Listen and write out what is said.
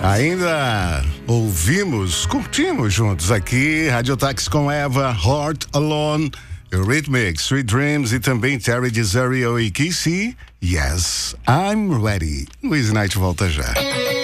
Ainda ouvimos, curtimos juntos aqui Rádio Táxi com Eva, Heart Alone, Eurythmics, Sweet Dreams e também Terry Desario e Kissy, Yes, I'm Ready. Luiz Knight volta já.